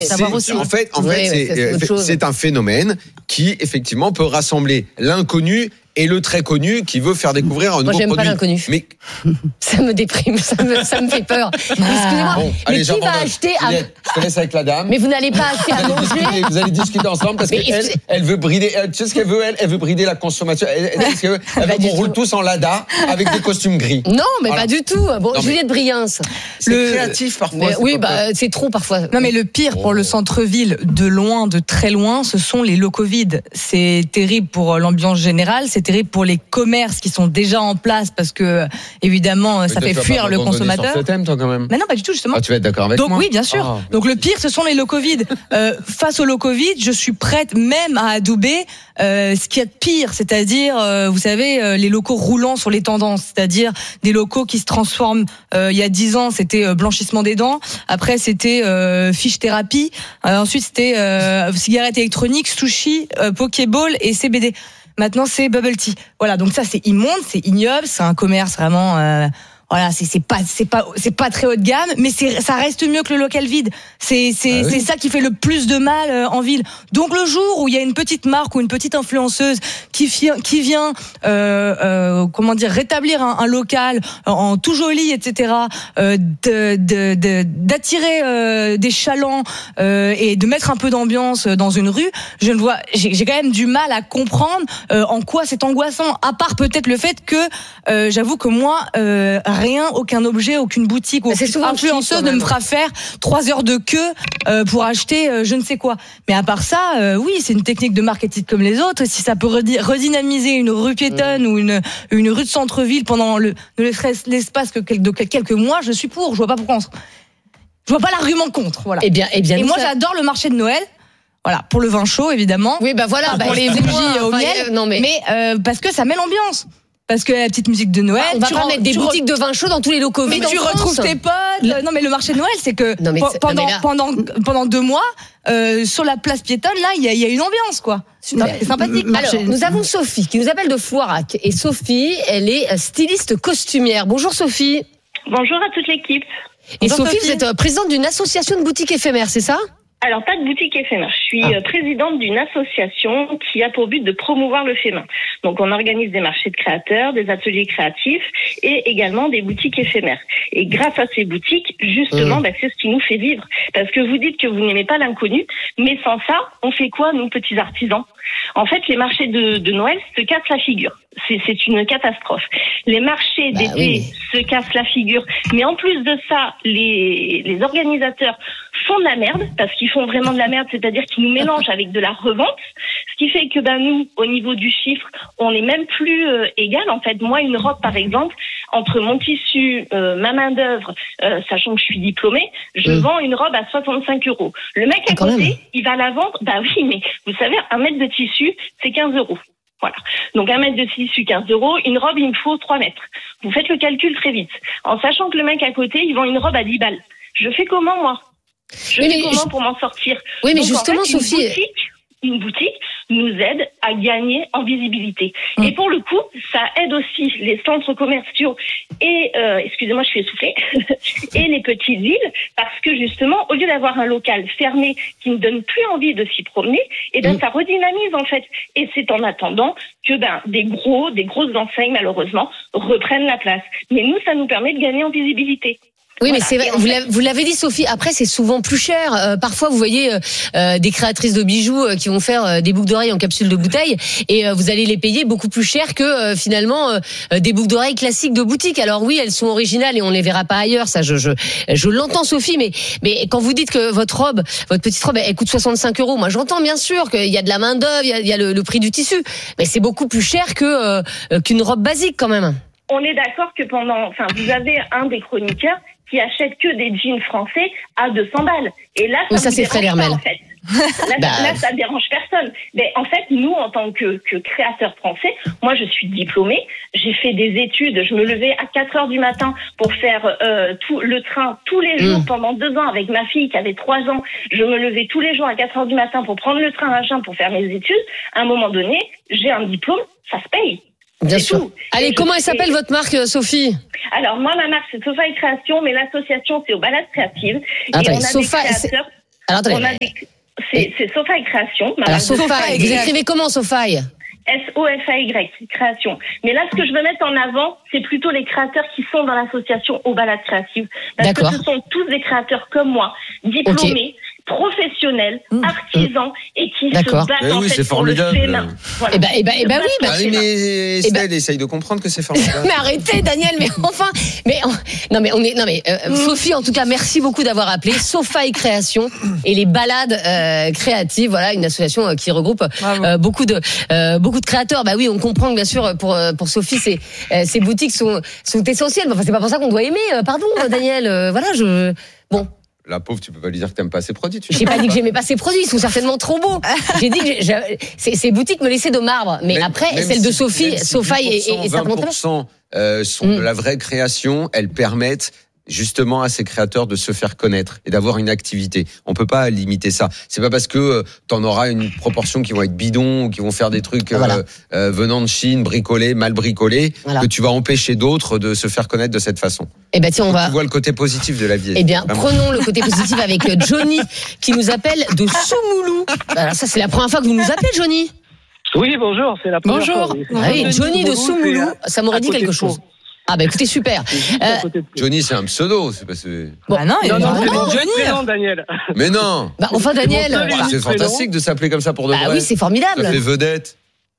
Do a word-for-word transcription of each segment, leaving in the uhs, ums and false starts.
savoir aussi. En fait, en Oui, fait, ouais, c'est, c'est, c'est un phénomène qui effectivement peut rassembler l'inconnu et le très connu qui veut faire découvrir un Moi, nouveau j'aime produit. Pas l'inconnu. Mais ça me déprime, ça me, ça me fait peur. Excusez-moi, bon, mais allez, qui va acheter à... Juliette, je te laisse avec la dame. Mais vous n'allez pas acheter à vous allez manger. discuter, vous allez discuter ensemble parce Mais qu'elle, elle veut brider. Elle, tu sais ce qu'elle veut, elle Elle veut brider la consommation. Elle, elle, elle, elle veut qu'on roule tous en Lada avec des costumes gris. Non, mais voilà. Pas du tout. Bon, non, Juliette Briens. C'est le... créatif parfois. Mais, c'est oui, pas bah, c'est trop parfois. Non, mais le pire pour oh. le centre-ville, de loin, de très loin, ce sont les locaux vides. C'est terrible pour l'ambiance générale, c'est terrible pour les commerces qui sont déjà en place parce que, évidemment, ça fait fuir le consommateur. Sur ce thème, toi, quand même. Mais non, pas du tout, justement. Ah, tu vas être d'accord avec Donc, moi. oui, bien sûr. Ah, Donc le pire, ce sont les locaux vides. Euh, face aux locaux vides, je suis prête même à adouber euh, ce qu'il y a de pire, c'est-à-dire, euh, vous savez, euh, les locaux roulants sur les tendances, c'est-à-dire des locaux qui se transforment. Euh, il y a dix ans, c'était euh, blanchissement des dents. Après, c'était euh, fiche thérapie. Euh, ensuite, c'était euh, cigarettes électroniques, sushi, euh, pokéball et C B D. Maintenant, c'est bubble tea. Voilà, donc ça, c'est immonde, c'est ignoble, c'est un commerce vraiment. Euh, Voilà, c'est, c'est pas, c'est pas, c'est pas très haut de gamme, mais c'est, ça reste mieux que le local vide. C'est, c'est, ah oui. c'est ça qui fait le plus de mal euh, en ville. Donc le jour où il y a une petite marque ou une petite influenceuse qui, fi- qui vient, euh, euh, comment dire, rétablir un, un local en tout joli, et cetera, euh, de, de, de, d'attirer euh, des chalands euh, et de mettre un peu d'ambiance dans une rue, je ne vois, j'ai, j'ai quand même du mal à comprendre euh, en quoi c'est angoissant. À part peut-être le fait que, euh, j'avoue que moi. Euh, Rien, aucun objet, aucune boutique, aucune influenceuse ne me fera faire trois heures de queue euh, pour acheter euh, je ne sais quoi. Mais à part ça, euh, oui, c'est une technique de marketing comme les autres. Si ça peut redynamiser une rue piétonne mmh. ou une une rue de centre-ville pendant le ne serait-ce l'espace que de quelques mois, je suis pour. Je vois pas pourquoi. On se... Je vois pas l'argument contre. Voilà. Eh bien, eh bien. Et moi, ça... j'adore le marché de Noël. Voilà, pour le vin chaud, évidemment. Oui, bah voilà. Bah, pour les bougies au miel. Euh, non, mais mais euh, parce que ça met l'ambiance. Parce que la petite musique de Noël, ah, on va pas mettre des boutiques re... de vin chaud dans tous les locaux. Mais tu retrouves tes potes. Le... Non mais le marché de Noël, c'est que non, c'est... pendant non, là... pendant pendant deux mois euh, sur la place piétonne, là, il y a il y a une ambiance quoi. Super. C'est sympathique. Alors, nous avons Sophie qui nous appelle de Floirac et Sophie, elle est styliste costumière. Bonjour Sophie. Bonjour à toute l'équipe. Et Bonjour Sophie, Sophie, vous êtes présidente d'une association de boutiques éphémères, c'est ça ? Alors, pas de boutique éphémère. Je suis ah. présidente d'une association qui a pour but de promouvoir le fait main. Donc, on organise des marchés de créateurs, des ateliers créatifs et également des boutiques éphémères. Et grâce à ces boutiques, justement, mmh. bah, c'est ce qui nous fait vivre. Parce que vous dites que vous n'aimez pas l'inconnu, mais sans ça, on fait quoi, nous, petits artisans ? En fait, les marchés de, de Noël se cassent la figure. C'est, c'est une catastrophe. Les marchés bah, d'été oui. se cassent la figure. Mais en plus de ça, les, les organisateurs font de la merde, parce qu'ils font vraiment de la merde, c'est-à-dire qu'ils nous mélangent avec de la revente, ce qui fait que ben nous, au niveau du chiffre, on n'est même plus euh, égal. En fait, moi, une robe, par exemple, entre mon tissu, euh, ma main d'œuvre, euh, sachant que je suis diplômée, je mmh. vends une robe à soixante-cinq euros. Le mec à côté, même. il va la vendre, bah oui, mais vous savez, un mètre de tissu, c'est quinze euros. Voilà. Donc, un mètre de tissu, quinze euros. Une robe, il me faut trois mètres. Vous faites le calcul très vite. En sachant que le mec à côté, il vend une robe à dix balles. Je fais comment, moi? Je oui, fais comment je... pour m'en sortir? Oui, mais Donc, justement, en fait, une Sophie... Boutique, une boutique nous aide à gagner en visibilité. Mmh. Et pour le coup, ça aide aussi les centres commerciaux et, euh, excusez-moi, je suis essoufflée, et les petites villes, parce que justement, au lieu d'avoir un local fermé qui ne donne plus envie de s'y promener, et ben mmh. ça redynamise en fait. Et c'est en attendant que ben des gros, des grosses enseignes malheureusement reprennent la place. Mais nous, ça nous permet de gagner en visibilité. Oui, voilà. mais c'est vrai, vous, l'avez, vous l'avez dit, Sophie. Après, c'est souvent plus cher. Euh, parfois, vous voyez euh, des créatrices de bijoux euh, qui vont faire euh, des boucles d'oreilles en capsule de bouteille, et euh, vous allez les payer beaucoup plus cher que euh, finalement euh, des boucles d'oreilles classiques de boutique. Alors oui, elles sont originales et on les verra pas ailleurs. Ça, je je je l'entends, Sophie. Mais mais quand vous dites que votre robe, votre petite robe, elle coûte soixante-cinq euros, moi j'entends bien sûr qu'il y a de la main d'œuvre, il y a, il y a le, le prix du tissu, mais c'est beaucoup plus cher que euh, qu'une robe basique quand même. On est d'accord que pendant, enfin, vous avez un des chroniqueurs qui achète que des jeans français à deux cents balles. Et là, ça, oui, ça vous c'est Fred Hermel. En fait. Là, bah... là, ça dérange personne. Mais en fait, nous, en tant que, que créateurs français, moi, je suis diplômée. J'ai fait des études. Je me levais à quatre heures du matin pour faire euh, tout le train tous les jours mmh. pendant deux ans avec ma fille qui avait trois ans. Je me levais tous les jours à quatre heures du matin pour prendre le train machin pour faire mes études. À un moment donné, j'ai un diplôme, ça se paye. Bien c'est sûr. Tout. Allez, et comment elle s'appelle et... votre marque, Sophie? Alors, moi, ma marque, c'est Sofa et Création, mais l'association, c'est aux Balades Créatives. Attends, et on a Sofa, des créateurs... Alors, attendez. On a des... C'est, c'est Sofaï Création. Alors, Sofaï, vous écrivez comment, Sofaï? S O F A Y, création. Mais là, ce que je veux mettre en avant, c'est plutôt les créateurs qui sont dans l'association Aux Balades Créatives. Parce D'accord. que ce sont tous des créateurs comme moi, diplômés, okay. professionnels, mmh. artisans, et qui D'accord. se battent mais en oui, fait c'est pour formidable. le fémin. Voilà. Eh ben, eh ben, eh ben oui, bah, ah oui, mais Estelle, ben... essaye de comprendre que c'est formidable. Mais arrêtez, Daniel, mais enfin, mais on... non, mais on est, non, mais euh, mmh. Sophie, en tout cas, merci beaucoup d'avoir appelé Sofaï Création et les Balades euh, Créatives. Voilà, une association euh, qui regroupe euh, beaucoup de, euh, beaucoup de créateurs. Bah oui, on comprend que bien sûr pour pour Sophie, ces euh, ces boutiques sont sont essentielles. Enfin, c'est pas pour ça qu'on doit aimer. Euh, pardon, Daniel. Euh, voilà, je bon. La pauvre, tu peux pas lui dire que t'aimes pas ses produits. Tu J'ai pas dit que j'aimais pas ses produits, ils sont certainement trop beaux. J'ai dit que j'ai, ces, ces boutiques me laissaient de marbre. Mais, mais après, celle si, de Sophie, Sofaï et, et, et certainement vingt pour cent euh, sont mmh. de la vraie création. Elles permettent justement à ces créateurs de se faire connaître et d'avoir une activité. On peut pas limiter ça. C'est pas parce que euh, t'en auras une proportion qui vont être bidons ou qui vont faire des trucs euh, voilà. euh, venant de Chine, bricolés, mal bricolés, voilà. que tu vas empêcher d'autres de se faire connaître de cette façon. Eh ben tiens, on va. Tu vois le côté positif de la vie. Eh bien, vraiment. Prenons le côté positif avec Johnny qui nous appelle de Soumoulou. Alors ça, c'est la première fois que vous nous appelez, Johnny. Oui, bonjour, c'est la première bonjour. fois. Bonjour. Ah oui, Johnny de Soumoulou, ça m'aurait dit quelque chose. Ah bah écoutez, super. Euh, Johnny, c'est un pseudo, c'est pas ce... Bon, bah non, non, non, non, c'est non, Johnny. Prénom, Daniel. Mais non. Bah enfin Daniel. C'est, bah, c'est fantastique de s'appeler comme ça pour de bah vrai. Ah oui, c'est formidable. Ça fait vedette.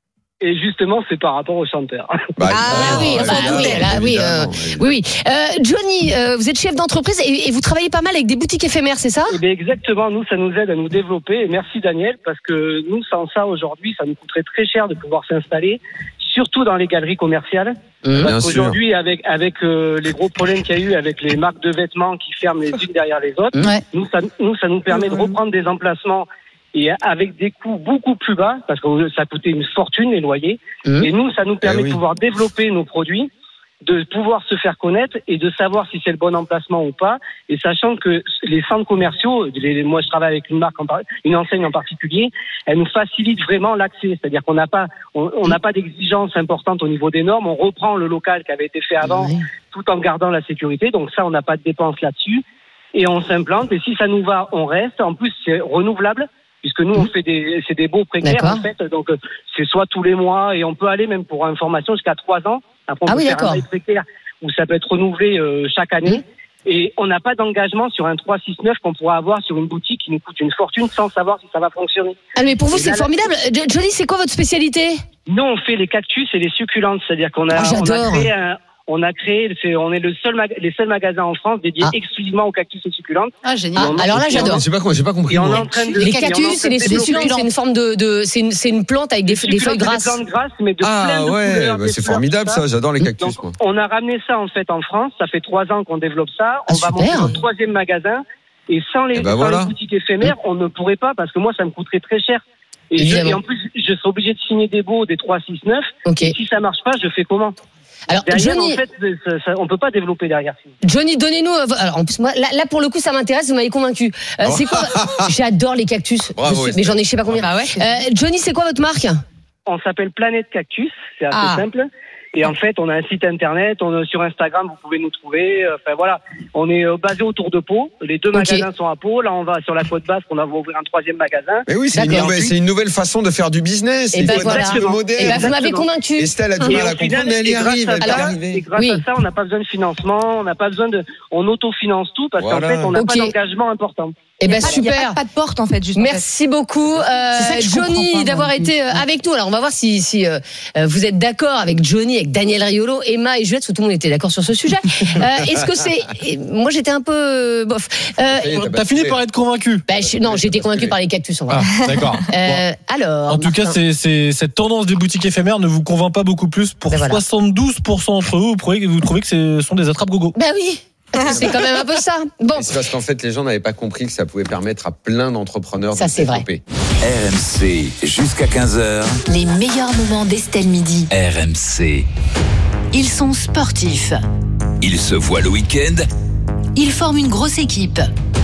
Et justement, c'est par rapport au chanteur. Bah, ah oui, bah, oui, là, oui, euh, oui, oui. Euh, Johnny, euh, vous êtes chef d'entreprise et, et vous travaillez pas mal avec des boutiques éphémères, c'est ça ? Eh bien, exactement. Nous, ça nous aide à nous développer. Et merci Daniel, parce que nous, sans ça aujourd'hui, ça nous coûterait très cher de pouvoir s'installer, surtout dans les galeries commerciales. Mmh, parce qu'aujourd'hui, sûr. avec avec euh, les gros problèmes qu'il y a eu avec les marques de vêtements qui ferment les unes derrière les autres, ouais. nous, ça, nous, ça nous permet de reprendre des emplacements. Et avec des coûts beaucoup plus bas, parce que ça coûtait une fortune, les loyers. Mmh. Et nous, ça nous permet eh oui. de pouvoir développer nos produits, de pouvoir se faire connaître et de savoir si c'est le bon emplacement ou pas. Et sachant que les centres commerciaux, les, moi je travaille avec une marque, en, une enseigne en particulier, elle nous facilite vraiment l'accès. C'est-à-dire qu'on n'a pas, on n'a pas d'exigences importantes au niveau des normes. On reprend le local qui avait été fait avant, mmh. tout en gardant la sécurité. Donc ça, on n'a pas de dépenses là-dessus. Et on s'implante. Et si ça nous va, on reste. En plus, c'est renouvelable. Puisque nous, on fait des, c'est des baux précaires, d'accord. en fait. Donc, c'est soit tous les mois, et on peut aller même pour information jusqu'à trois ans. Après, on ah peut oui, faire d'accord. un bail précaire où ça peut être renouvelé euh, chaque année. Mmh. Et on n'a pas d'engagement sur un trois six neuf qu'on pourra avoir sur une boutique qui nous coûte une fortune sans savoir si ça va fonctionner. Ah, mais pour vous, et c'est là, formidable. Là, Johnny, c'est quoi votre spécialité ? Nous, on fait les cactus et les succulentes. C'est-à-dire qu'on a, ah, on a créé un, On a créé, c'est, on est le seul, mag- les seuls magasins en France dédiés ah. exclusivement aux cactus et succulentes. Ah génial. Ah, alors là, j'adore. J'ai pas, j'ai pas compris. De, les cactus et les succulentes, c'est une forme de, de c'est, une, c'est une plante avec des, des feuilles grasses. Des plantes grasses, mais de ah, plein de ouais, couleurs. Bah, c'est formidable ça. J'adore les cactus. Donc, on a ramené ça en fait en France. Ça fait trois ans qu'on développe ça. On ah, va monter notre troisième magasin. Et sans les, et bah, sans voilà. les boutiques éphémères, on ne pourrait pas parce que moi, ça me coûterait très cher. Et, je, et en plus, je serais obligé de signer des baux des trois six neuf. Okay. Et si ça marche pas, je fais comment ? Alors, derrière, Johnny, en fait, ça, ça, on peut pas développer derrière. Johnny, donnez-nous. Alors, en plus, moi, là, là pour le coup, ça m'intéresse. Vous m'avez convaincu. Euh, c'est quoi J'adore les cactus. Bravo, je, mais j'en ai, je sais pas combien. Bah ouais, euh, Johnny, c'est quoi votre marque ? On s'appelle Planète Cactus. C'est assez ah. simple. Et en fait, on a un site internet, on est sur Instagram, vous pouvez nous trouver. Enfin voilà, on est basé autour de Pau. Les deux okay. magasins sont à Pau. Là, on va sur la côte basque, on va ouvrir un troisième magasin. Mais oui, c'est, une nouvelle, c'est une nouvelle façon de faire du business. Et Il ben faut voilà. être moderne. Et ben vous m'avez convaincu. Estelle a du mal à comprendre, mais elle y arrive. Elle va arriver. Et grâce oui. à ça, on n'a pas besoin de financement, on n'a pas besoin de, on autofinance tout parce voilà. qu'en fait, on n'a okay. pas d'engagement important. Eh ben pas, super. Il n'y a pas de porte en fait. Juste Merci en fait. beaucoup, euh, Johnny, pas, d'avoir été euh, avec nous. Alors on va voir si, si euh, vous êtes d'accord avec Johnny, avec Daniel Riolo, Emma et Juliette, parce que tout le monde était d'accord sur ce sujet. euh, est-ce que c'est, moi j'étais un peu euh, bof. Euh, T'as fini par être convaincu. Bah, je, non, j'étais convaincu par les cactus. En vrai. Ah, d'accord. Euh, bon. Alors. En tout cas, c'est, c'est, cette tendance des boutiques éphémères ne vous convainc pas beaucoup plus. Pour ben voilà. soixante-douze pour cent d'entre vous, vous trouvez, vous trouvez que ce sont des attrape-gogo. Bah oui. C'est quand même un peu ça. Bon. C'est parce qu'en fait, les gens n'avaient pas compris que ça pouvait permettre à plein d'entrepreneurs ça, de se développer. R M C, jusqu'à quinze heures. Les meilleurs moments d'Estelle Midi. R M C. Ils sont sportifs. Ils se voient le week-end. Ils forment une grosse équipe.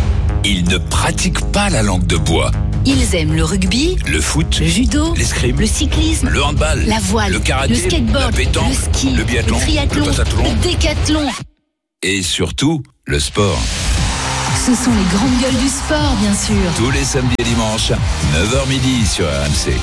Ils ne pratiquent pas la langue de bois. Ils aiment le rugby, le foot, le judo, l'escrime, le cyclisme, le handball, la voile, le karaté, le skateboard, la pétanque, le ski, le biathlon, le triathlon, le pentathlon, le décathlon. Et surtout, le sport. Ce sont les grandes gueules du sport, bien sûr. Tous les samedis et dimanches, neuf heures midi sur R M C.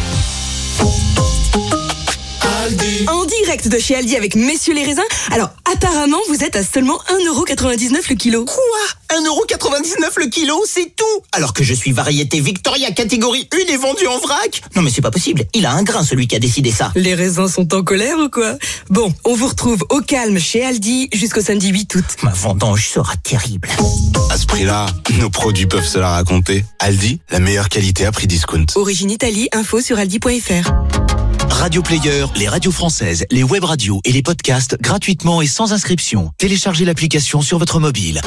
En direct de chez Aldi avec Messieurs les raisins. Alors, apparemment, vous êtes à seulement un euro quatre-vingt-dix-neuf le kilo. Quoi ? un euro quatre-vingt-dix-neuf le kilo, c'est tout ? Alors que je suis variété Victoria catégorie un et vendu en vrac ? Non mais c'est pas possible, il a un grain celui qui a décidé ça. Les raisins sont en colère ou quoi ? Bon, on vous retrouve au calme chez Aldi jusqu'au samedi huit août. Ma vendange sera terrible. À ce prix-là, nos produits peuvent se la raconter. Aldi, la meilleure qualité à prix discount. Origine Italie, info sur aldi point fr. Radio Player, les radios françaises, les web radios et les podcasts gratuitement et sans inscription. Téléchargez l'application sur votre mobile.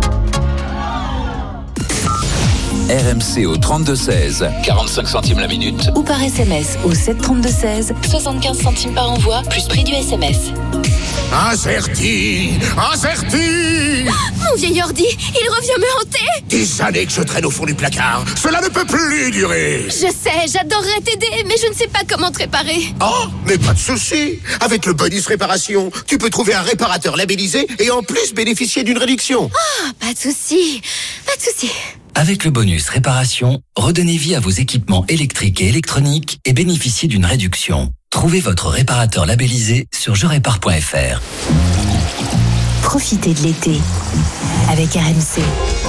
R M C au trente-deux seize, quarante-cinq centimes la minute. Ou par S M S au sept trente-deux seize, soixante-quinze centimes par envoi, plus prix du S M S. Incerti, incerti. Mon vieil ordi, il revient me hanter. Des années que je traîne au fond du placard. Cela ne peut plus durer. Je sais, j'adorerais t'aider, mais je ne sais pas comment te réparer. Oh, mais pas de souci. Avec le bonus réparation, tu peux trouver un réparateur labellisé et en plus bénéficier d'une réduction. Ah, oh, pas de souci, pas de souci. Avec le bonus réparation, redonnez vie à vos équipements électriques et électroniques et bénéficiez d'une réduction. Trouvez votre réparateur labellisé sur je répare point f r. Profitez de l'été avec R M C.